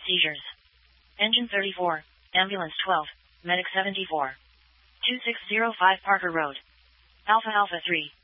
seizures. Engine 34, Ambulance 12, Medic 74. 2605 Parker Road. Alpha Alpha 3.